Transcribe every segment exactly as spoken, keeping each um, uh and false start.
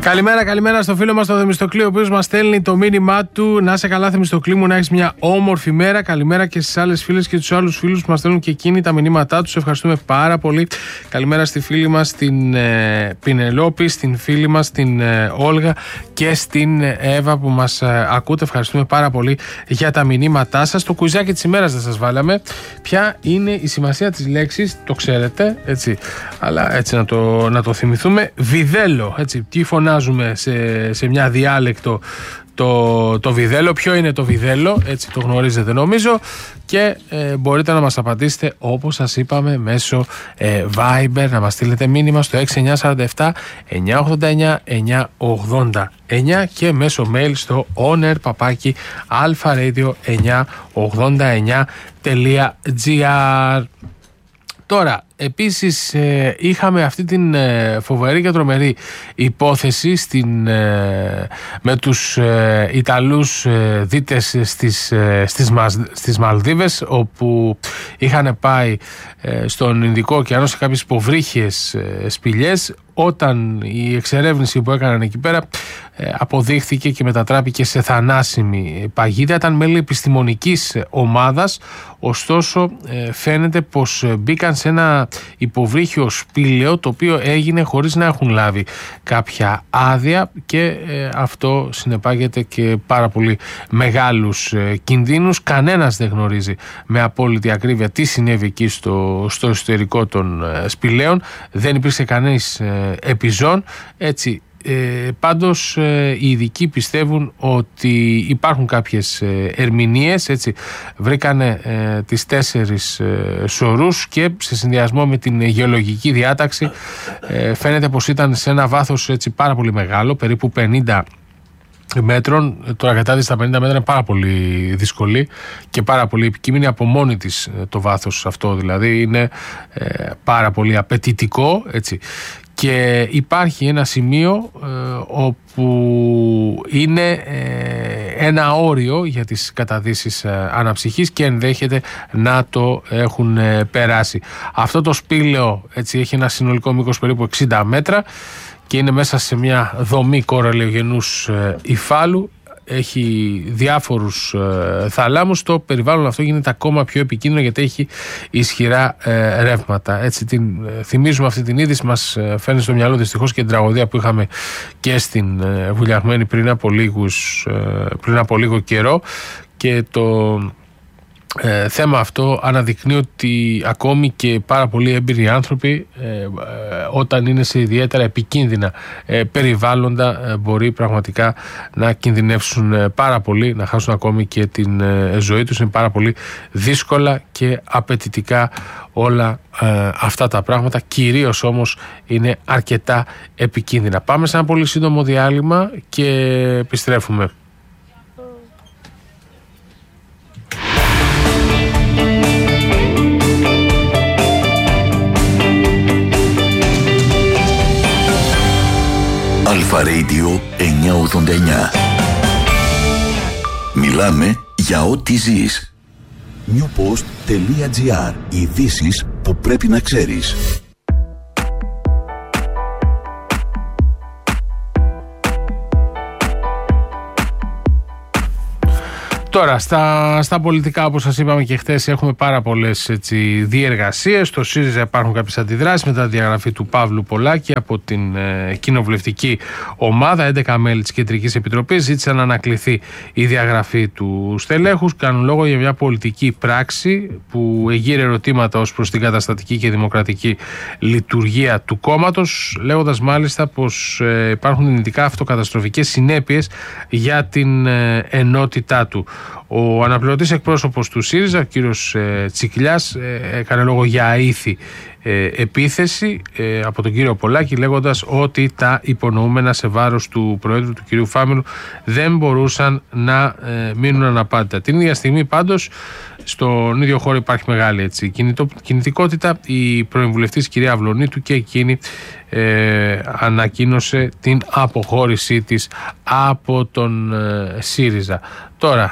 Καλημέρα, καλημέρα στο φίλο μας τον Θεμιστοκλή, ο οποίος μας στέλνει το μήνυμά του. Να σε καλά, Θεμιστοκλή μου, να έχεις μια όμορφη μέρα. Καλημέρα και στις άλλες φίλες και τους άλλους φίλους που μας στέλνουν και εκείνοι τα μηνύματά τους. Ευχαριστούμε πάρα πολύ. Καλημέρα στη φίλη μας την ε, Πινελόπη, στην φίλη μας την ε, Όλγα και στην Εύα που μας ε, ακούτε. Ευχαριστούμε πάρα πολύ για τα μηνύματά σας. Το κουιζάκι της ημέρας δεν σας βάλαμε. Ποια είναι η σημασία της λέξης, το ξέρετε, έτσι, αλλά έτσι να το, να το θυμηθούμε. Βιδέλο, έτσι, τι φωνάζουμε σε, σε μια διάλεκτο το, το βιδέλο, ποιο είναι το βιδέλο, έτσι το γνωρίζετε νομίζω, και ε, μπορείτε να μας απαντήσετε όπως σας είπαμε μέσω ε, Viber, να μας στείλετε μήνυμα στο έξι εννιά τέσσερα επτά εννιά ογδόντα εννιά εννιά ογδόντα εννιά και μέσω mail στο oner παπάκι alfaradio εννιά ογδόντα εννιά τελεία gr. Τώρα, επίσης ε, είχαμε αυτή την ε, φοβερή και τρομερή υπόθεση στην, ε, με τους ε, Ιταλούς ε, δίτες στις, ε, στις, Μασ, στις Μαλδίβες, όπου είχαν πάει ε, στον Ινδικό ωκεανό σε κάποιες υποβρύχιες ε, σπηλιές, όταν η εξερεύνηση που έκαναν εκεί πέρα ε, αποδείχθηκε και μετατράπηκε σε θανάσιμη παγίδα. Ήταν μέλη επιστημονικής ομάδας, ωστόσο ε, φαίνεται πως μπήκαν σε ένα υποβρύχιο σπήλαιο, το οποίο έγινε χωρίς να έχουν λάβει κάποια άδεια, και ε, αυτό συνεπάγεται και πάρα πολύ μεγάλους ε, κινδύνους. Κανένας δεν γνωρίζει με απόλυτη ακρίβεια τι συνέβη εκεί στο, στο εσωτερικό των ε, σπηλαίων. Δεν υπήρξε κανείς ε, επιζών, έτσι. Ε, πάντως ε, οι ειδικοί πιστεύουν ότι υπάρχουν κάποιες ε, ερμηνείες, έτσι. Βρήκανε ε, τις τέσσερις ε, σωρούς και σε συνδυασμό με την γεωλογική διάταξη ε, φαίνεται πως ήταν σε ένα βάθος, έτσι, πάρα πολύ μεγάλο, περίπου πενήντα μέτρων. Τώρα κατάδυση στα πενήντα μέτρα είναι πάρα πολύ δύσκολη και πάρα πολύ επικείμενη από μόνη της, το βάθος αυτό δηλαδή είναι ε, πάρα πολύ απαιτητικό, έτσι. Και υπάρχει ένα σημείο ε, όπου είναι ε, ένα όριο για τις καταδύσεις ε, αναψυχής και ενδέχεται να το έχουν ε, περάσει. Αυτό το σπήλαιο, έτσι, έχει ένα συνολικό μήκος περίπου εξήντα μέτρα και είναι μέσα σε μια δομή κοραλιογενούς ε, υφάλου. Έχει διάφορους ε, θαλάμους. Το περιβάλλον αυτό γίνεται ακόμα πιο επικίνδυνο γιατί έχει ισχυρά ε, ρεύματα. Έτσι την ε, θυμίζουμε αυτή την είδηση. Μας ε, φέρνει στο μυαλό δυστυχώς και την τραγωδία που είχαμε και στην ε, Βουλιαγμένη πριν από, λίγους, ε, πριν από λίγο καιρό, και το Ε, θέμα αυτό αναδεικνύει ότι ακόμη και πάρα πολλοί έμπειροι άνθρωποι ε, ε, όταν είναι σε ιδιαίτερα επικίνδυνα ε, περιβάλλοντα ε, μπορεί πραγματικά να κινδυνεύσουν ε, πάρα πολύ, να χάσουν ακόμη και την ε, ζωή τους. Είναι πάρα πολύ δύσκολα και απαιτητικά όλα ε, αυτά τα πράγματα, κυρίως όμως είναι αρκετά επικίνδυνα. Πάμε σε ένα πολύ σύντομο διάλειμμα και επιστρέφουμε. Αλφα-Radio εννιά ογδόντα εννιά. Μιλάμε για ό,τι ζεις. newpost.gr. Ειδήσεις που πρέπει να ξέρεις. Τώρα, στα, στα πολιτικά, όπως σας είπαμε και χθες, έχουμε πάρα πολλές, έτσι, διεργασίες. Στο ΣΥΡΙΖΑ υπάρχουν κάποιες αντιδράσεις μετά τη διαγραφή του Παύλου Πολάκη από την ε, κοινοβουλευτική ομάδα. έντεκα μέλη της Κεντρικής Επιτροπής ζήτησαν να ανακληθεί η διαγραφή του στελέχους. Κάνουν λόγο για μια πολιτική πράξη που εγείρε ερωτήματα ως προς την καταστατική και δημοκρατική λειτουργία του κόμματος, λέγοντας μάλιστα πως ε, υπάρχουν δυνητικά αυτοκαταστροφικές συνέπειες για την ε, ενότητά του. Ο αναπληρωτής εκπρόσωπος του ΣΥΡΙΖΑ, ο κύριος ε, Τσικλιάς, ε, έκανε λόγο για αήθη ε, επίθεση ε, από τον κύριο Πολάκη, λέγοντας ότι τα υπονοούμενα σε βάρος του Προέδρου, του κυρίου Φάμελου, δεν μπορούσαν να ε, μείνουν αναπάντητα. Την ίδια στιγμή πάντως στον ίδιο χώρο υπάρχει μεγάλη, έτσι, κινητικότητα. Η πρώην κυρία Αυλωνίτου και εκείνη ε, ανακοίνωσε την αποχώρησή της από τον ε, ΣΥΡΙΖΑ. Τώρα, ε,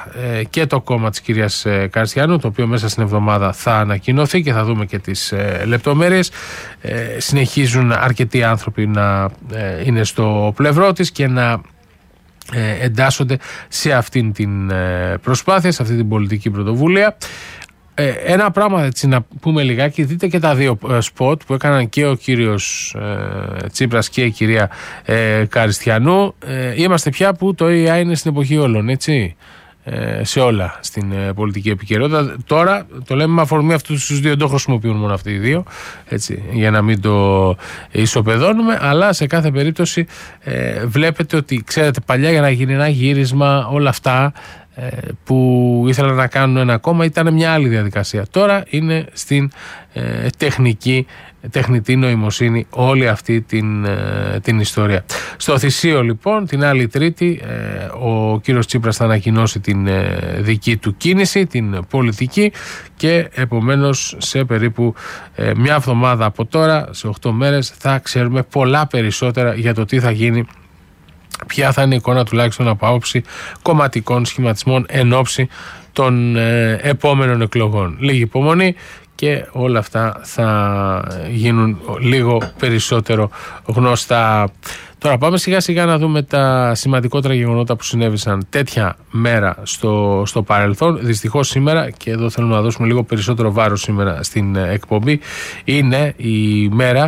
και το κόμμα της κυρίας Καριστιανού, το οποίο μέσα στην εβδομάδα θα ανακοινωθεί και θα δούμε και τις λεπτομέρειες. Συνεχίζουν αρκετοί άνθρωποι να είναι στο πλευρό της και να εντάσσονται σε αυτήν την προσπάθεια, σε αυτή την πολιτική πρωτοβουλία. Ε, ένα πράγμα έτσι να πούμε λιγάκι, δείτε και τα δύο ε, σποτ που έκαναν και ο κύριος ε, Τσίπρας και η κυρία ε, Καριστιανού. Ε, είμαστε πια που το έι άι είναι στην εποχή όλων, έτσι, ε, σε όλα στην ε, πολιτική επικαιρότητα. Τώρα το λέμε με αφορμή αυτούς τους δύο, δεν το χρησιμοποιούν μόνο αυτοί οι δύο, έτσι, για να μην το ισοπεδώνουμε, αλλά σε κάθε περίπτωση ε, βλέπετε ότι, ξέρετε, παλιά για να γίνει ένα γύρισμα, όλα αυτά που ήθελαν να κάνουν ένα κόμμα ήταν μια άλλη διαδικασία. Τώρα είναι στην ε, τεχνική, τεχνητή νοημοσύνη όλη αυτή την, ε, την ιστορία. Στο Θησίο λοιπόν την άλλη Τρίτη ε, ο κύριος Τσίπρας θα ανακοινώσει την ε, δική του κίνηση, την πολιτική, και επομένως σε περίπου ε, μια εβδομάδα από τώρα, σε οκτώ μέρες, θα ξέρουμε πολλά περισσότερα για το τι θα γίνει, ποια θα είναι η εικόνα τουλάχιστον από άποψη κομματικών σχηματισμών εν ώψη των ε, επόμενων εκλογών. Λίγη υπομονή και όλα αυτά θα γίνουν λίγο περισσότερο γνωστά. Τώρα πάμε σιγά σιγά να δούμε τα σημαντικότερα γεγονότα που συνέβησαν τέτοια μέρα στο, στο παρελθόν. Δυστυχώς σήμερα, και εδώ θέλω να δώσουμε λίγο περισσότερο βάρος σήμερα στην εκπομπή, είναι η μέρα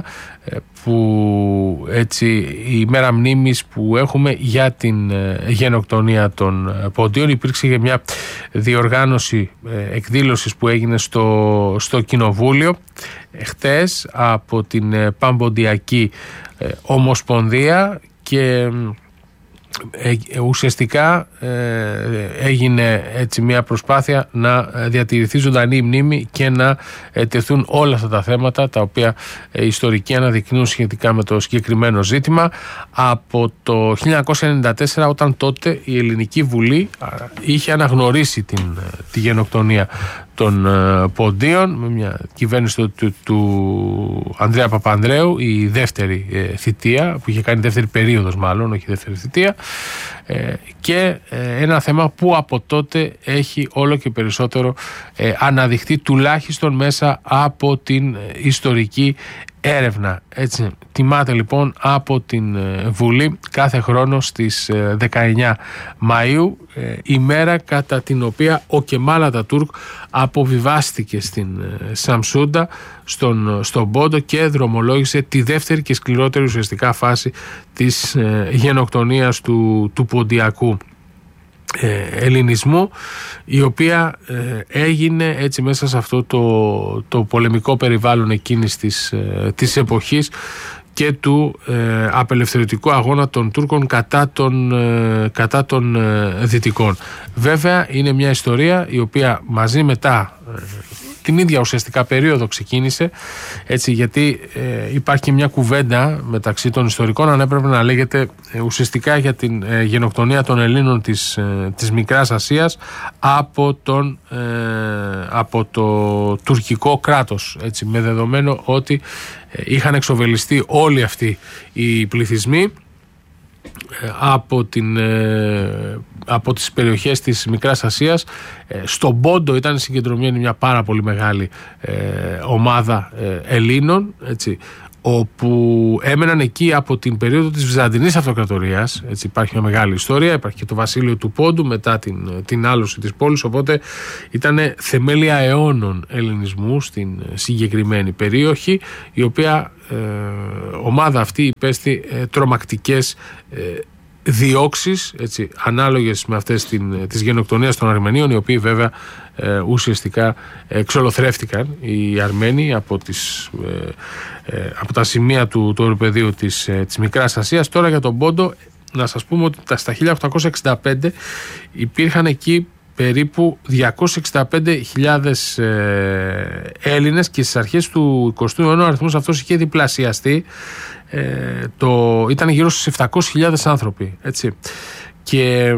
που, έτσι, η μέρα μνήμης που έχουμε για την γενοκτονία των Ποντίων. Υπήρξε και μια διοργάνωση εκδήλωσης που έγινε στο, στο Κοινοβούλιο χτες από την Παμποντιακή Ομοσπονδία και ε, ουσιαστικά ε, έγινε έτσι μια προσπάθεια να διατηρηθεί ζωντανή η μνήμη και να ε, τεθούν όλα αυτά τα θέματα τα οποία ε, οι ιστορικοί αναδεικνύουν σχετικά με το συγκεκριμένο ζήτημα από το χίλια εννιακόσια ενενήντα τέσσερα, όταν τότε η Ελληνική Βουλή είχε αναγνωρίσει την, τη γενοκτονία των uh, Ποντίων με μια κυβέρνηση του, του, του Ανδρέα Παπανδρέου, η δεύτερη ε, θητεία, που είχε κάνει δεύτερη περίοδος μάλλον, όχι δεύτερη θητεία, ε, και ε, ένα θέμα που από τότε έχει όλο και περισσότερο ε, αναδειχθεί, τουλάχιστον μέσα από την ιστορική έρευνα. Έτσι, τιμάται λοιπόν από την Βουλή κάθε χρόνο στις δεκαεννιά Μαΐου, η μέρα κατά την οποία ο Κεμάλ Ατατούρκ αποβιβάστηκε στην Σαμσούντα, στον, στον Πόντο, και δρομολόγησε τη δεύτερη και σκληρότερη ουσιαστικά φάση της γενοκτονίας του, του ποντιακού ελληνισμού, η οποία ε, έγινε έτσι μέσα σε αυτό το, το πολεμικό περιβάλλον εκείνης της, ε, της εποχής και του ε, απελευθερωτικού αγώνα των Τούρκων κατά των, ε, κατά των ε, Δυτικών. Βέβαια είναι μια ιστορία η οποία μαζί μετά ε, την ίδια ουσιαστικά περίοδο ξεκίνησε, έτσι, γιατί ε, υπάρχει μια κουβέντα μεταξύ των ιστορικών αν έπρεπε να λέγεται ε, ουσιαστικά για την ε, γενοκτονία των Ελλήνων της, ε, της Μικράς Ασίας από, τον, ε, από το τουρκικό κράτος, έτσι, με δεδομένο ότι ε, είχαν εξοβελιστεί όλοι αυτοί οι πληθυσμοί από, την, από τις περιοχές της Μικράς Ασίας. Στον Πόντο ήταν συγκεντρωμένη μια πάρα πολύ μεγάλη ομάδα Ελλήνων, έτσι, όπου έμεναν εκεί από την περίοδο της Βυζαντινής Αυτοκρατορίας. Έτσι, υπάρχει μια μεγάλη ιστορία, υπάρχει και το βασίλειο του Πόντου μετά την, την άλωση της πόλης, οπότε ήταν θεμέλια αιώνων ελληνισμού στην συγκεκριμένη περιοχή, η οποία ε, ομάδα αυτή υπέστη ε, τρομακτικές ε, διώξεις, έτσι, ανάλογες με αυτές την, της γενοκτονίας των Αρμενίων, οι οποίοι βέβαια ε, ουσιαστικά εξολοθρεύτηκαν οι Αρμένοι από, τις, ε, ε, από τα σημεία του, του οροπεδίου της, ε, της Μικράς Ασίας. Τώρα για τον Πόντο να σας πούμε ότι στα χίλια οκτακόσια εξήντα πέντε υπήρχαν εκεί περίπου διακόσιες εξήντα πέντε χιλιάδες ε, Έλληνες και στις αρχές του εικοστού αιώνα ο αριθμός αυτός είχε διπλασιαστεί. Ε, το, ήταν γύρω στους επτακόσιες χιλιάδες άνθρωποι, έτσι. Και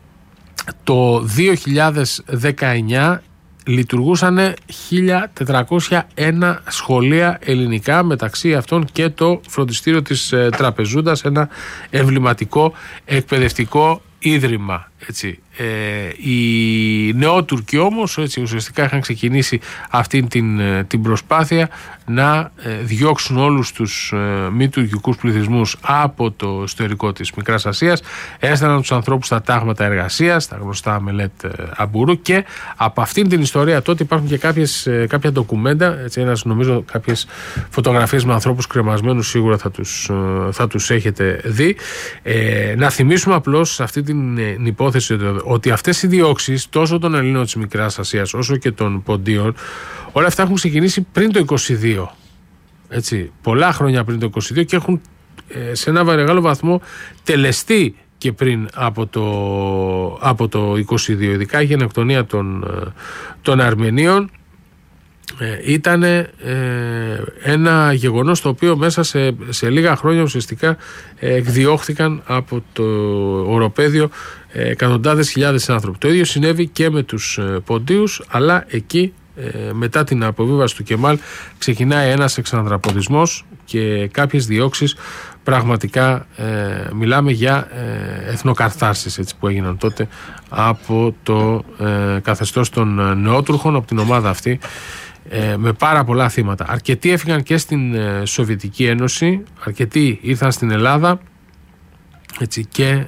το δύο χιλιάδες δεκαεννιά λειτουργούσαν χίλια τετρακόσια ένα σχολεία ελληνικά, μεταξύ αυτών και το φροντιστήριο της ε, Τραπεζούντας, ένα εμβληματικό εκπαιδευτικό ίδρυμα. Έτσι. Ε, οι νεότουρκοι όμως, έτσι, ουσιαστικά είχαν ξεκινήσει αυτή την, την προσπάθεια να ε, διώξουν όλους τους ε, μη τουρκικούς πληθυσμούς από το ιστορικό της Μικράς Ασίας, έστελναν τους ανθρώπους στα τάγματα εργασίας, τα γνωστά μελέτ ε, Αμπούρου, και από αυτήν την ιστορία τότε υπάρχουν και κάποιες, ε, κάποια ντοκουμέντα, έτσι, ένας, νομίζω κάποιες φωτογραφίες με ανθρώπους κρεμασμένους, σίγουρα θα τους, ε, θα τους έχετε δει. Ε, να θυμίσουμε απλώς σε αυτή την ε, υπόθεση ότι, ότι αυτές οι διώξεις τόσο των Ελλήνων της Μικράς Ασίας όσο και των Ποντίων, όλα αυτά έχουν ξεκινήσει πριν το είκοσι δύο. Έτσι, πολλά χρόνια πριν το είκοσι δύο, και έχουν ε, σε ένα μεγάλο βαθμό τελεστεί και πριν από το, από το είκοσι δύο. Ειδικά η γενοκτονία των, των Αρμενίων ε, ήταν ε, ένα γεγονός το οποίο μέσα σε, σε λίγα χρόνια ουσιαστικά ε, εκδιώχθηκαν από το οροπέδιο ε, εκατοντάδες χιλιάδες άνθρωποι. Το ίδιο συνέβη και με τους ε, Ποντίους, αλλά εκεί ε, μετά την αποβίβαση του Κεμάλ ξεκινάει ένας εξανδραποδισμός και κάποιες διώξεις. Πραγματικά ε, μιλάμε για ε, εθνοκαρθάρσεις, έτσι, που έγιναν τότε από το ε, καθεστώς των νεότουρχων, από την ομάδα αυτή, ε, με πάρα πολλά θύματα. Αρκετοί έφυγαν και στην ε, Σοβιετική Ένωση, αρκετοί ήρθαν στην Ελλάδα, έτσι, και ε,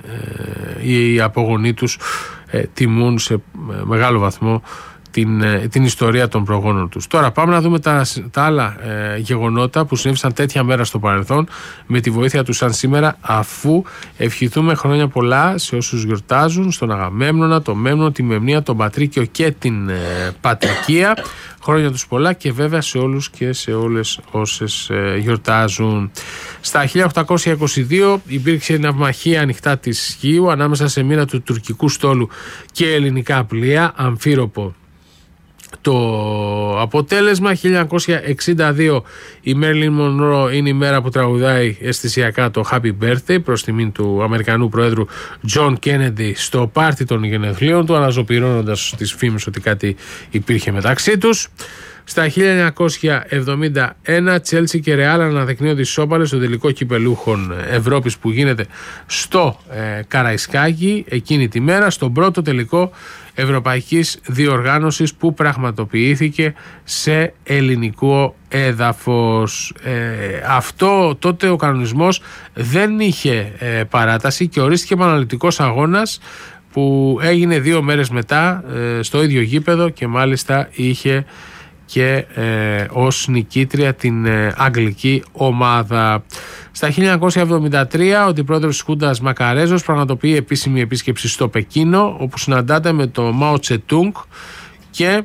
οι απογονοί τους ε, τιμούν σε μεγάλο βαθμό την, την ιστορία των προγόνων τους. Τώρα πάμε να δούμε τα, τα άλλα ε, γεγονότα που συνέβησαν τέτοια μέρα στο παρελθόν, με τη βοήθεια του σαν σήμερα, αφού ευχηθούμε χρόνια πολλά σε όσους γιορτάζουν, στον Αγαμέμνονα, τον Μέμνο, τη Μεμνία, τον Πατρίκιο και την ε, Πατρικία. Χρόνια τους πολλά, και βέβαια σε όλους και σε όλες όσες ε, γιορτάζουν. Στα χίλια οκτακόσια είκοσι δύο υπήρξε ναυμαχία ανοιχτά της Σκύου ανάμεσα σε μοίρα του τουρκικού στόλου και ελληνικά πλοία, αμφίροπο το αποτέλεσμα. χίλια εννιακόσια εξήντα δύο η Μέρλιν Μονρό είναι η μέρα που τραγουδάει αισθησιακά το Happy Birthday προς τιμήν του Αμερικανού Προέδρου Τζον Κένεντι στο πάρτι των γενεθλίων του, αναζωπυρώνοντας τις φήμες ότι κάτι υπήρχε μεταξύ τους. Στα χίλια εννιακόσια εβδομήντα ένα Τσέλσι και Ρεάλ αναδεικνύονται ισόπαλες στο τελικό κυπελούχων Ευρώπης που γίνεται στο ε, Καραϊσκάκι εκείνη τη μέρα, στον πρώτο τελικό ευρωπαϊκής διοργάνωσης που πραγματοποιήθηκε σε ελληνικό έδαφος. Ε, αυτό τότε ο κανονισμός δεν είχε ε, παράταση και ορίστηκε επαναληπτικός αγώνας που έγινε δύο μέρες μετά ε, στο ίδιο γήπεδο, και μάλιστα είχε και ε, ως νικήτρια την ε, αγγλική ομάδα. Στα χίλια εννιακόσια εβδομήντα τρία ο αντιπρόεδρος της Χούντας Μακαρέζος πραγματοποιεί επίσημη επίσκεψη στο Πεκίνο, όπου συναντάται με το Μάο Τσετούγκ και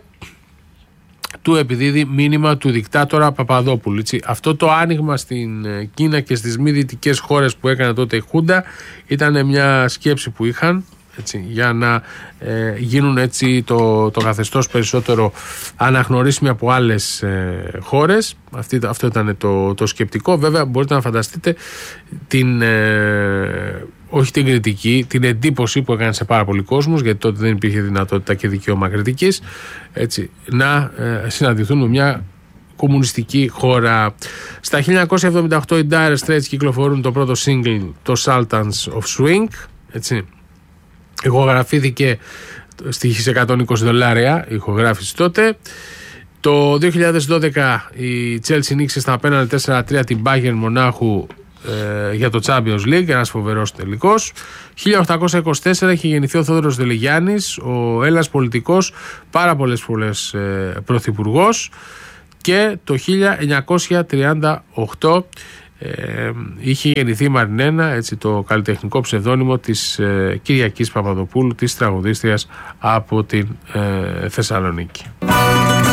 του επιδίδει μήνυμα του δικτάτορα Παπαδόπουλου. Έτσι. Αυτό το άνοιγμα στην Κίνα και στις μη δυτικές χώρες που έκανε τότε η Χούντα ήταν μια σκέψη που είχαν, έτσι, για να ε, γίνουν έτσι το, το καθεστώς περισσότερο αναγνωρίσιμοι από άλλες ε, χώρες. Αυτή, αυτό ήταν το, το σκεπτικό. Βέβαια μπορείτε να φανταστείτε την, ε, όχι την κριτική, την εντύπωση που έκανε σε πάρα πολλοί κόσμος, γιατί τότε δεν υπήρχε δυνατότητα και δικαίωμα κριτικής, έτσι, να ε, συναντηθούν με μια κομμουνιστική χώρα. Στα χίλια εννιακόσια εβδομήντα οκτώ οι Dire Straits κυκλοφορούν το πρώτο single, το Sultans of Swing, έτσι. Ηχογραφήθηκε στις εκατόν είκοσι δολάρια η ηχογράφηση τότε. Το δύο χιλιάδες δώδεκα η Chelsea νίκησε στα απέναντι τέσσερα τρία την Bayern Μονάχου ε, για το Champions League, ένας φοβερός τελικός. χίλια οκτακόσια είκοσι τέσσερα είχε γεννηθεί ο Θόδωρος Δελιγιάννης, ο Έλλας πολιτικός, πάρα πολλές φορές ε, πρωθυπουργός, και το χίλια εννιακόσια τριάντα οκτώ Ε, είχε γεννηθεί η Μαρινένα, έτσι, το καλλιτεχνικό ψευδόνυμο της ε, Κυριακής Παπαδοπούλου, της τραγουδίστριας από την ε, Θεσσαλονίκη.